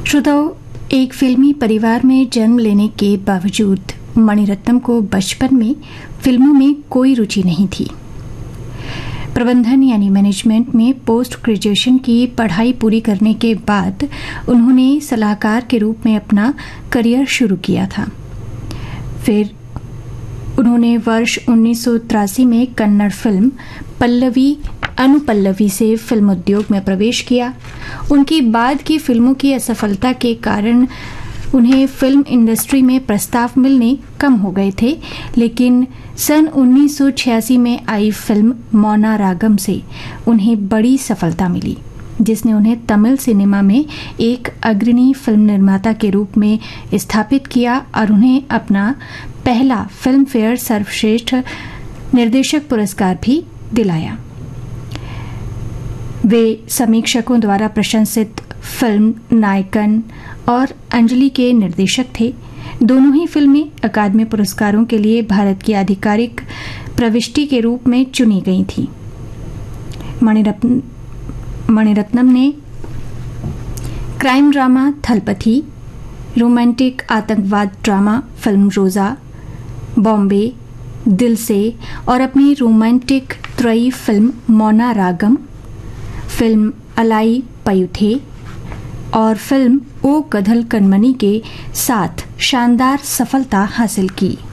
श्रोताओं, एक फिल्मी परिवार में जन्म लेने के बावजूद मणिरत्नम को बचपन में फिल्मों में कोई रुचि नहीं थी। प्रबंधन यानी मैनेजमेंट में पोस्ट ग्रेजुएशन की पढ़ाई पूरी करने के बाद उन्होंने सलाहकार के रूप में अपना करियर शुरू किया था। फिर उन्होंने वर्ष 1983 में कन्नड़ फिल्म पल्लवी अनुपल्लवी से फिल्म उद्योग में प्रवेश किया। उनकी बाद की फिल्मों की असफलता के कारण उन्हें फिल्म इंडस्ट्री में प्रस्ताव मिलने कम हो गए थे, लेकिन सन 1986 में आई फिल्म मौना रागम से उन्हें बड़ी सफलता मिली, जिसने उन्हें तमिल सिनेमा में एक अग्रणी फिल्म निर्माता के रूप में स्थापित किया और उन्हें अपना पहला फिल्म फेयर सर्वश्रेष्ठ निर्देशक पुरस्कार भी दिलाया। वे समीक्षकों द्वारा प्रशंसित फिल्म नायकन और अंजलि के निर्देशक थे। दोनों ही फिल्में अकादमी पुरस्कारों के लिए भारत की आधिकारिक प्रविष्टि के रूप में चुनी गई थीं। मणिरत्नम ने क्राइम ड्रामा थलपथी, रोमांटिक आतंकवाद ड्रामा फिल्म रोजा, बॉम्बे, दिल से और अपनी रोमांटिक त्रयी फिल्म मौना रागम, फिल्म अलाई पयुथे और फिल्म ओ कधल कनमनी के साथ शानदार सफलता हासिल की।